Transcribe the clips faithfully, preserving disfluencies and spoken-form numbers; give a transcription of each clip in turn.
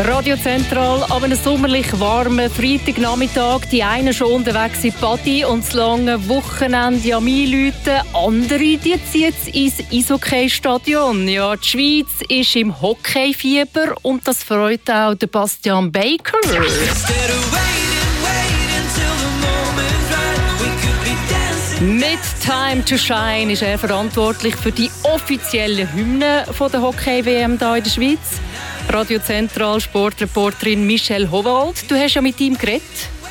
Radio Zentral, aber einen sommerlich warmen Freitagnachmittag. Die einen schon unterwegs in Party und das lange Wochenende am Einläuten. Andere die ziehen ins Eishockey-Stadion. Ja, die Schweiz ist im Hockeyfieber und das freut auch den Bastian Baker. Mit Time to Shine ist er verantwortlich für die offizielle Hymne von der Hockey-W M hier in der Schweiz. Radio Zentral Sportreporterin Michelle Howald, du hast ja mit ihm geredet.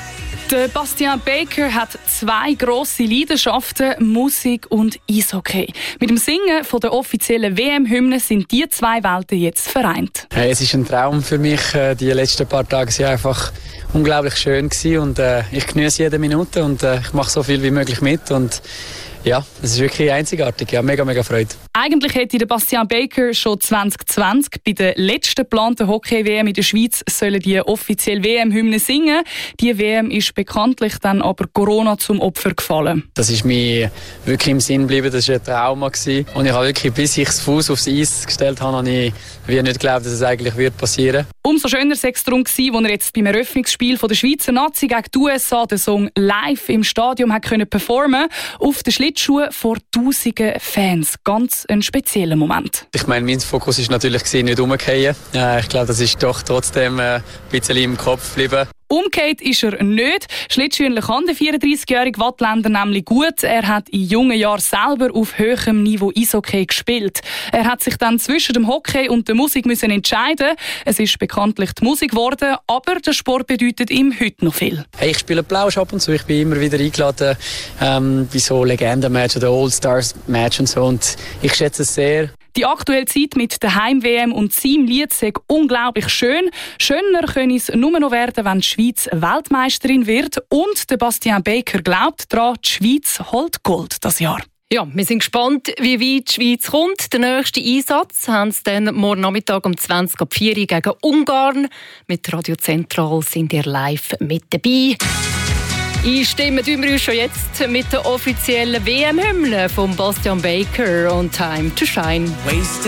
Der Bastian Baker hat zwei grosse Leidenschaften, Musik und Eishockey. Mit dem Singen von der offiziellen W M-Hymne sind die zwei Welten jetzt vereint. Hey, es ist ein Traum für mich. Die letzten paar Tage waren einfach unglaublich schön gewesen und äh, ich genieße jede Minute und äh, ich mache so viel wie möglich mit und ja, es ist wirklich einzigartig. Ja, mega, mega Freude. Eigentlich hätte der Bastian Baker schon zwanzig zwanzig bei der letzten geplanten Hockey-W M in der Schweiz sollen die offizielle W M-Hymne singen. Die W M ist bekanntlich dann aber Corona zum Opfer gefallen. Das ist mir wirklich im Sinn geblieben. Das war ein Trauma gewesen. Und ich habe wirklich, bis ich das Fuß aufs Eis gestellt habe, habe ich wie nicht geglaubt, dass es eigentlich wird passieren. Umso schöner war es darum, als er jetzt beim Eröffnungsspiel von der Schweizer Nazi gegen die U S A den Song live im Stadion hat können performen auf den Schlittschuhen vor tausenden Fans. Ganz ein spezieller Moment. Ich meine, mein Fokus war natürlich nicht umgekehrt. Ich glaube, das ist doch trotzdem ein bisschen im Kopf geblieben. Umgekehrt ist er nicht. Schlittschuhler kann der vierunddreißigjährige Wattländer nämlich gut. Er hat in jungen Jahren selber auf hohem Niveau Eishockey gespielt. Er hat sich dann zwischen dem Hockey und der Musik müssen entscheiden. Es ist bekanntlich die Musik geworden, aber der Sport bedeutet ihm heute noch viel. Hey, ich spiele Plausch ab und zu. Ich bin immer wieder eingeladen ähm, bei so Legenden-Match oder All-Stars-Match und so. Und ich schätze es sehr. Die aktuelle Zeit mit der Heim-W M und seinem Lied sei unglaublich schön. Schöner könnte es nur noch werden, wenn die Schweiz Weltmeisterin wird. Und der Bastian Baker glaubt daran, die Schweiz holt Gold das Jahr. Ja, wir sind gespannt, wie weit die Schweiz kommt. Den nächsten Einsatz haben sie dann morgen Nachmittag um zwanzig ab vier Uhr gegen Ungarn. Mit Radio Zentral sind ihr live mit dabei. Einstimmen tun wir uns schon jetzt mit der offiziellen W M-Hymne von Bastian Baker und Time to Shine.